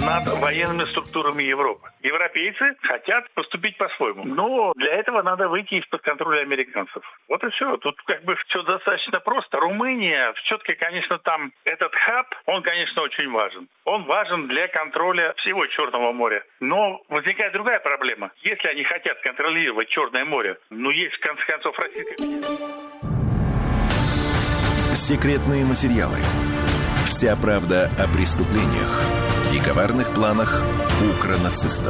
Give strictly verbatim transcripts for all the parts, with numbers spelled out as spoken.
над военными структурами Европы. Европейцы хотят поступить по-своему, но для этого надо выйти из-под контроля американцев. Вот и все. Тут как бы все достаточно просто. Румыния, все-таки, конечно, там этот хаб, он, конечно, очень важен. Он важен для контроля всего Черного моря. Но возникает другая проблема. Если они хотят контролировать Черное море, ну, есть, в конце концов, Российская Федерация. Секретные материалы. Вся правда о преступлениях и коварных планах укронацистов.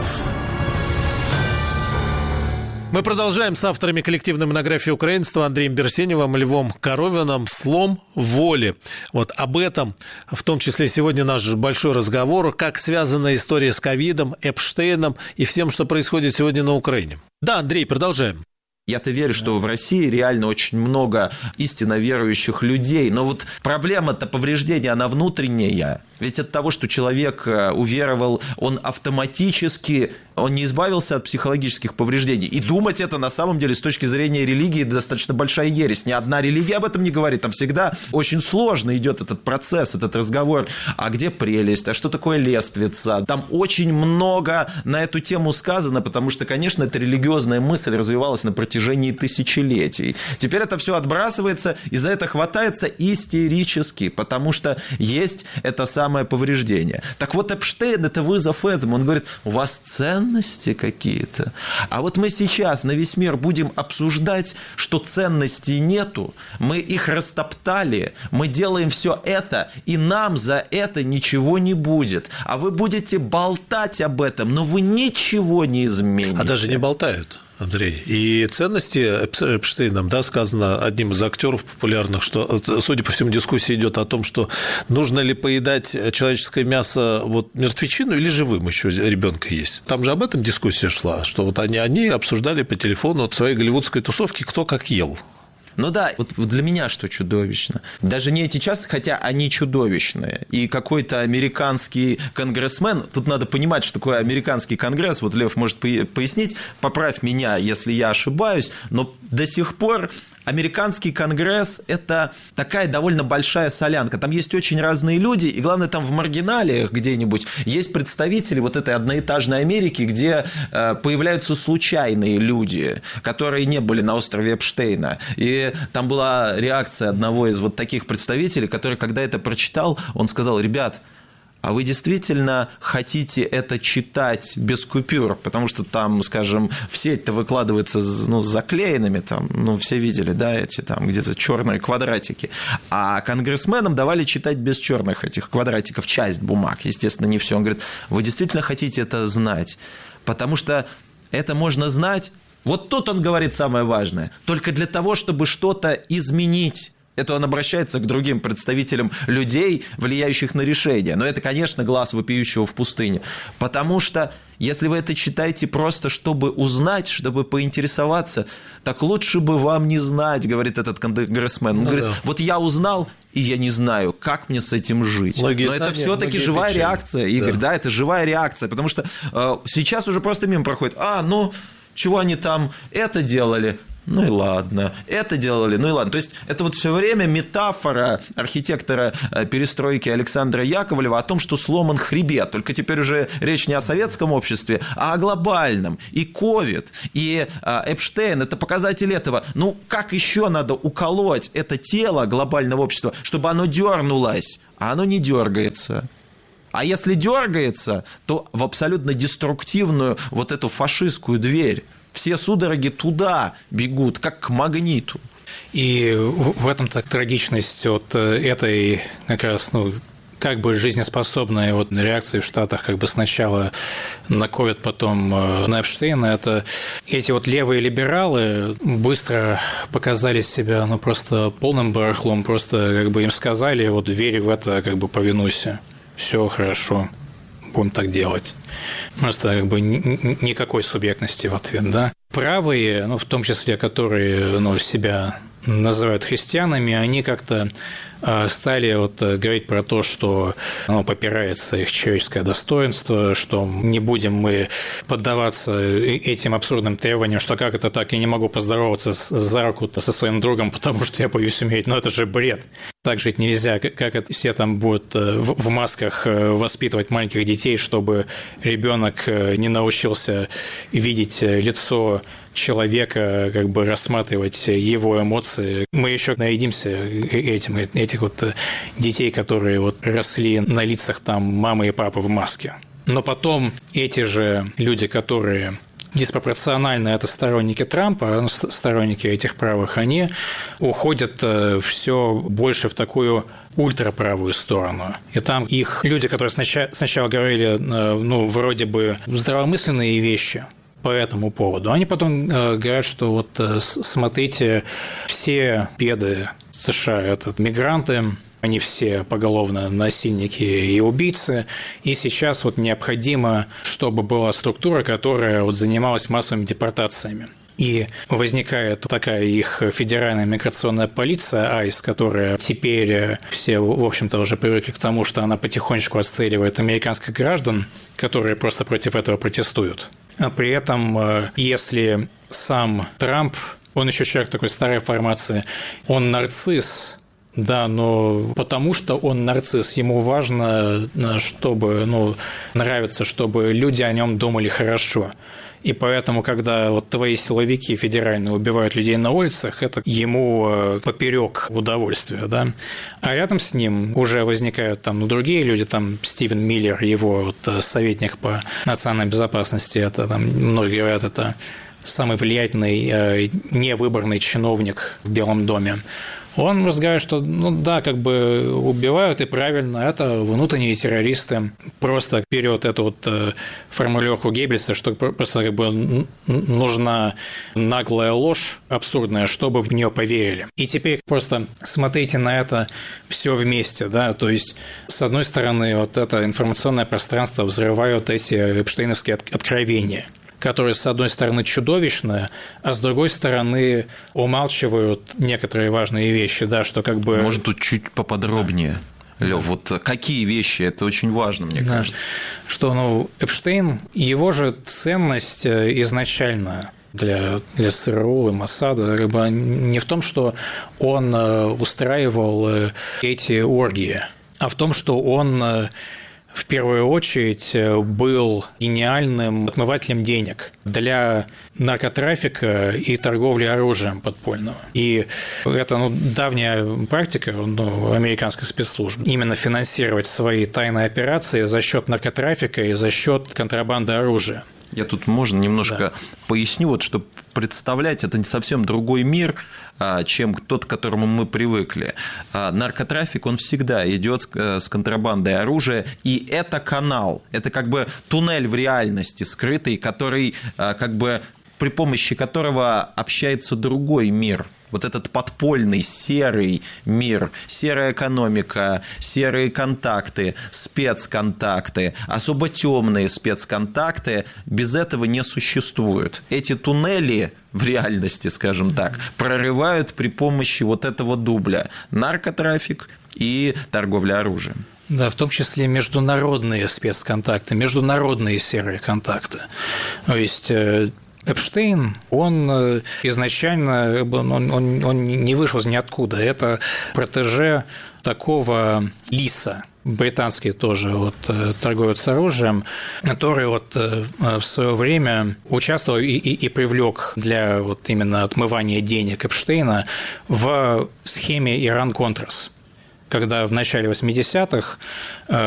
Мы продолжаем с авторами коллективной монографии украинства Андреем Берсеневым, Львом Коровиным «Слом воли». Вот об этом, в том числе сегодня наш большой разговор, как связана история с ковидом, Эпштейном и всем, что происходит сегодня на Украине. Да, Андрей, продолжаем. Я-то верю, что в России реально очень много истинно верующих людей. Но вот проблема-то повреждения, она внутренняя. Ведь от того, что человек уверовал, он автоматически, он не избавился от психологических повреждений. И думать это на самом деле с точки зрения религии достаточно большая ересь. Ни одна религия об этом не говорит. Там всегда очень сложно идет этот процесс, этот разговор. А где прелесть? А что такое лествица? Там очень много на эту тему сказано, потому что, конечно, эта религиозная мысль развивалась на протяжении тысячелетий. Теперь это все отбрасывается, и за это хватается истерически, потому что есть это самое самое повреждение. Так вот, Эпштейн – это вызов этому. Он говорит, у вас ценности какие-то. А вот мы сейчас на весь мир будем обсуждать, что ценностей нету. Мы их растоптали. Мы делаем все это, и нам за это ничего не будет. А вы будете болтать об этом, но вы ничего не измените. А даже не болтают. Андрей, и ценности Эпштейном, да, сказано одним из актеров популярных, что, судя по всему, дискуссия идет о том, что нужно ли поедать человеческое мясо вот мертвечину или живым еще ребенка есть. Там же об этом дискуссия шла, что вот они, они обсуждали по телефону в своей голливудской тусовке, кто как ел. Ну да, вот для меня что чудовищно. Даже не эти часы, хотя они чудовищные. И какой-то американский конгрессмен, тут надо понимать, что такое американский конгресс, вот Лев может пояснить, поправь меня, если я ошибаюсь, но до сих пор американский конгресс – это такая довольно большая солянка. Там есть очень разные люди, и главное, там в маргиналиях где-нибудь есть представители вот этой одноэтажной Америки, где появляются случайные люди, которые не были на острове Эпштейна. И там была реакция одного из вот таких представителей, который, когда это прочитал, он сказал, ребят, а вы действительно хотите это читать без купюр? Потому что там, скажем, в сеть-то выкладывается, ну, с заклеенными, там, ну, все видели, да, эти там где-то черные квадратики. А конгрессменам давали читать без черных этих квадратиков часть бумаг, естественно, не все. Он говорит, вы действительно хотите это знать? Потому что это можно знать. Вот тут он говорит самое важное. Только для того, чтобы что-то изменить. Это он обращается к другим представителям людей, влияющих на решения. Но это, конечно, глаз вопиющего в пустыне. Потому что, если вы это читаете просто, чтобы узнать, чтобы поинтересоваться, так лучше бы вам не знать, говорит этот конгрессмен. Он ну, говорит, да. вот я узнал, и я не знаю, как мне с этим жить. Многие Но знания, это все-таки живая отвечали. реакция, Игорь. Да. да, это живая реакция. Потому что э, сейчас уже просто мимо проходит. А, ну, чего они там это делали? Ну и ладно, это делали, ну и ладно. То есть, это вот все время метафора архитектора перестройки Александра Яковлева о том, что сломан хребет. Только теперь уже речь не о советском обществе, а о глобальном. И ковид, и Эпштейн – это показатель этого. Ну, как еще надо уколоть это тело глобального общества, чтобы оно дернулось, а оно не дергается. А если дергается, то в абсолютно деструктивную вот эту фашистскую дверь. Все судороги туда бегут, как к магниту. И в этом так трагичность вот этой как раз, ну, как бы жизнеспособной вот реакции в Штатах как бы сначала на ковид, потом на Эпштейна, это эти вот левые либералы быстро показали себя, ну, просто полным барахлом, просто как бы им сказали, вот верь в это, как бы повинуйся, все хорошо. Будем так делать. Просто как бы никакой субъектности в ответ, да. Правые, ну, в том числе, которые, ну, себя называют христианами, они как-то стали вот говорить про то, что ну, попирается их человеческое достоинство, что не будем мы поддаваться этим абсурдным требованиям, что как это так, я не могу поздороваться за руку со своим другом, потому что я боюсь умереть. Но это же бред. Так жить нельзя. Как это все там будут в масках воспитывать маленьких детей, чтобы ребенок не научился видеть лицо человека, как бы рассматривать его эмоции. Мы еще наедимся этим, этих вот детей, которые вот росли на лицах там мамы и папы в маске. Но потом эти же люди, которые диспропорционально это сторонники Трампа, сторонники этих правых, они уходят все больше в такую ультраправую сторону. И там их люди, которые сначала, сначала говорили, ну, вроде бы здравомысленные вещи по этому поводу, они потом говорят, что вот смотрите, все беды США – это мигранты, они все поголовно насильники и убийцы, и сейчас вот необходимо, чтобы была структура, которая вот занималась массовыми депортациями. И возникает такая их федеральная миграционная полиция, ай эс, которая теперь все, в общем-то, уже привыкли к тому, что она потихонечку отстреливает американских граждан, которые просто против этого протестуют. А при этом, если сам Трамп, он еще человек такой старой формации, он нарцисс, да, но потому что он нарцисс, ему важно, чтобы, ну, нравится, чтобы люди о нем думали хорошо. И поэтому, когда вот твои силовики федеральные убивают людей на улицах, это ему поперек удовольствия, да. А рядом с ним уже возникают там ну, другие люди, там Стивен Миллер, его вот, советник по национальной безопасности, это там многие говорят, это самый влиятельный невыборный чиновник в Белом доме. Он разговаривает, что, ну да, как бы убивают, и правильно, это внутренние террористы. Просто берет эту вот формулировку Геббельса, что просто как бы нужна наглая ложь абсурдная, чтобы в нее поверили. И теперь просто смотрите на это все вместе, да, то есть, с одной стороны, вот это информационное пространство взрывают эти эпштейновские откровения, которые, с одной стороны, чудовищные, а с другой стороны, умалчивают некоторые важные вещи, да, что как бы… Может, тут чуть поподробнее, да. Лёв, вот какие вещи, это очень важно, мне да. кажется. Что, ну, Эпштейн, его же ценность изначально для, для ЦРУ и Моссада как бы не в том, что он устраивал эти оргии, а в том, что он… в первую очередь был гениальным отмывателем денег для наркотрафика и торговли оружием подпольного. И это ну, давняя практика ну, американской спецслужбы. Именно финансировать свои тайные операции за счет наркотрафика и за счет контрабанды оружия. Я тут, можно, немножко да. поясню, вот, чтобы представлять, это не совсем другой мир, чем тот, к которому мы привыкли. Наркотрафик, он всегда идет с контрабандой оружия, и это канал, это как бы туннель в реальности скрытый, который, как бы, при помощи которого общается другой мир. Вот этот подпольный, серый мир, серая экономика, серые контакты, спецконтакты, особо темные спецконтакты, без этого не существуют. Эти туннели в реальности, скажем так, прорывают при помощи вот этого дубля – наркотрафик и торговля оружием. Да, в том числе международные спецконтакты, международные серые контакты. То есть… Эпштейн, он изначально он, он, он не вышел из ниоткуда. Это протеже такого Лиса, британский тоже вот, торговец оружием, который вот в свое время участвовал и, и, и привлек для вот именно отмывания денег Эпштейна в схеме Иран-Контрас, когда в начале восьмидесятых